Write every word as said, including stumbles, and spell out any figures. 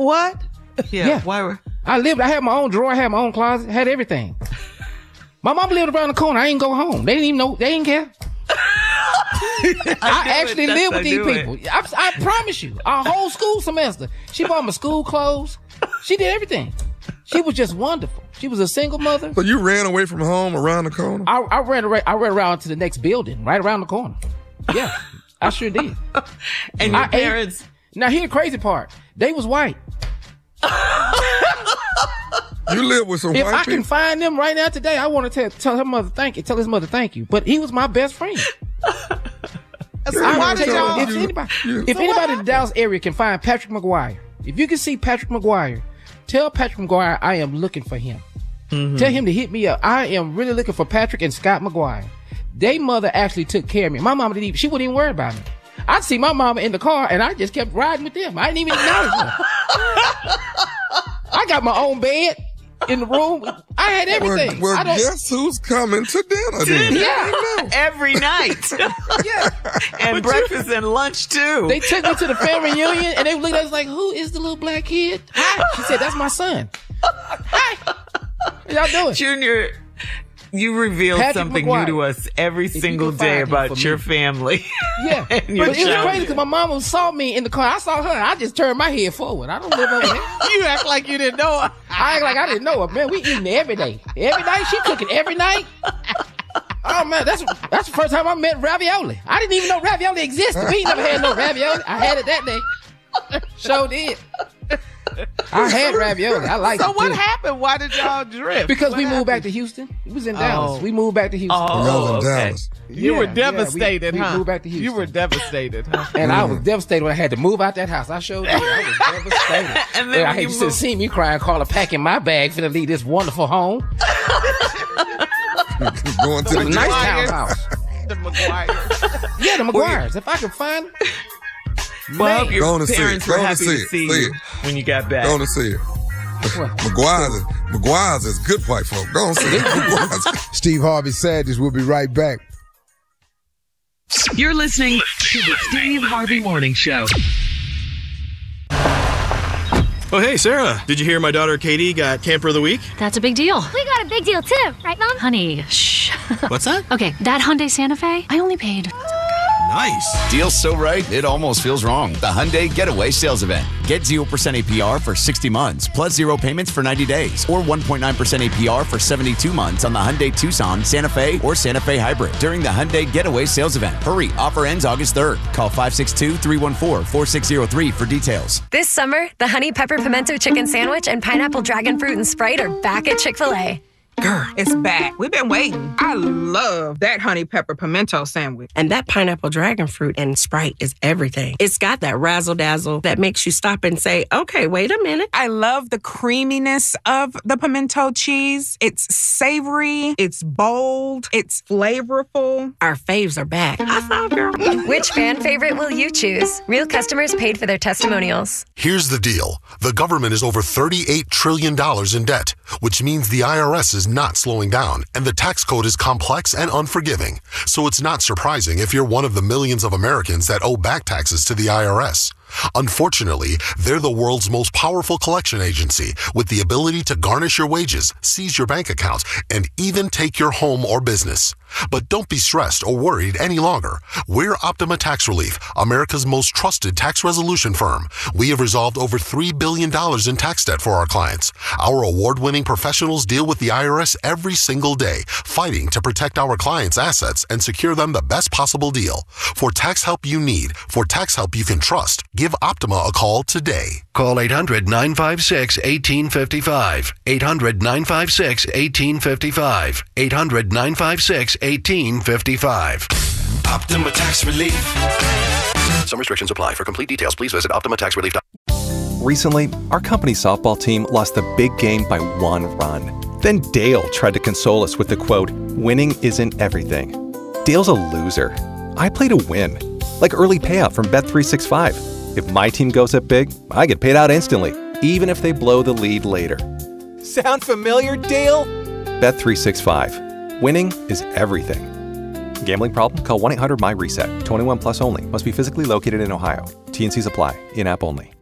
what? Yeah. Yeah. Why were? I lived, I had my own drawer, I had my own closet, had everything. My mom lived around the corner. I didn't go home. They didn't even know, they didn't care. I, I actually it. lived with these it. people. I, I promise you, our whole school semester. She bought my school clothes. She did everything. She was just wonderful. She was a single mother. So you ran away from home around the corner? I, I ran around, I ran around to the next building, right around the corner. Yeah, I sure did. And your I parents. Ate, now here's the crazy part. They was white. You live with some if white I people? can find them right now today, I want to tell, tell her mother thank you. Tell his mother thank you. But he was my best friend. So I why will did tell you, y'all? if anybody, you- if So anybody what in the Dallas area can find Patrick McGuire, if you can see Patrick McGuire, tell Patrick McGuire I am looking for him. Mm-hmm. Tell him to hit me up. I am really looking for Patrick and Scott McGuire. They mother actually took care of me. My mama didn't even, she wouldn't even worry about me. I'd see my mama in the car and I just kept riding with them. I didn't even acknowledge her. I got my own bed in the room. I had everything. Well, I well don't, guess who's coming to dinner then? yeah. Every night. Yeah. And breakfast and lunch too. They took me to the family reunion and they looked at us like, who is the little black kid? Hi. She said, that's my son. Hi. What y'all doing? Junior, you reveal Patrick something McGuire. new to us every you single can day find him about for your me. family. Yeah. And But your it was child. crazy because my mama saw me in the car. I saw her. I just turned my head forward. I don't live over there. You act like you didn't know her. I act like I didn't know her. Man, we eating every day. Every night. She cooking every night. Oh, man. That's that's the first time I met ravioli. I didn't even know ravioli existed. We ain't never had no ravioli. I had it that day. Sure did. I had ravioli. I liked So it what too. happened? Why did y'all drift? Because What we moved back happened? to Houston. It was in Dallas. Oh. We moved back to Houston. Oh, Y'all in okay. Dallas. You Yeah, were yeah, we- devastated, we huh? moved back to You Houston. were devastated, huh? And I was devastated when I had to move out that house. I showed you. I was devastated. And then I when had you you should have moved- seen me crying, calling, packing my bag, finna leave this wonderful home. Going to the Nice jar. townhouse. The McGuire. Yeah, the McGuires. If I can find them. Well, I hope Man. your Go on and see it. parents Go were on and happy see to it. see See you it. when you got back. Go on and see it. What? McGuire's is, McGuire's is good white folk. Go on and see it. McGuire's. Steve Harvey Sanders will be right back. You're listening to the Steve Harvey Morning Show. Oh, hey, Sarah. Did you hear my daughter Katie got Camper of the Week? That's a big deal. We got a big deal too, right, Mom? Honey, shh. What's that? Okay, that Hyundai Santa Fe, I only paid. Nice. Deal's so right, it almost feels wrong. The Hyundai Getaway Sales Event. Get zero percent A P R for sixty months, plus zero payments for ninety days, or one point nine percent A P R for seventy-two months on the Hyundai Tucson, Santa Fe, or Santa Fe Hybrid during the Hyundai Getaway Sales Event. Hurry, offer ends August third. Call five six two, three one four, four six zero three for details. This summer, the Honey Pepper Pimento Chicken Sandwich and Pineapple Dragon Fruit and Sprite are back at Chick-fil-A. Girl, it's back. We've been waiting. I love that honey pepper pimento sandwich. And that pineapple dragon fruit and Sprite is everything. It's got that razzle dazzle that makes you stop and say, okay, wait a minute. I love the creaminess of the pimento cheese. It's savory, it's bold, it's flavorful. Our faves are back. I thought, girl. Which fan favorite will you choose? Real customers paid for their testimonials. Here's the deal. The government is over thirty-eight trillion dollars in debt, which means the I R S is not slowing down, and the tax code is complex and unforgiving. So it's not surprising if you're one of the millions of Americans that owe back taxes to the I R S. Unfortunately, they're the world's most powerful collection agency with the ability to garnish your wages, seize your bank account, and even take your home or business. But don't be stressed or worried any longer. We're Optima Tax Relief, America's most trusted tax resolution firm. We have resolved over three billion dollars in tax debt for our clients. Our award-winning professionals deal with the I R S every single day, fighting to protect our clients' assets and secure them the best possible deal. For tax help you need, for tax help you can trust, give Optima a call today. Call eight hundred, nine five six, one eight five five. eight hundred, nine five six, one eight five five. eight hundred, nine five six, one eight five five. Optima Tax Relief. Some restrictions apply. For complete details, please visit optima tax relief dot com. Recently, our company softball team lost the big game by one run. Then Dale tried to console us with the quote, "Winning isn't everything." Dale's a loser. I play to win. Like early payout from Bet three sixty-five. If my team goes up big, I get paid out instantly, even if they blow the lead later. Sound familiar, Dale? Bet three sixty-five. Winning is everything. Gambling problem? Call one eight hundred M Y RESET. twenty-one plus only. Must be physically located in Ohio. T and C's apply. In-app only.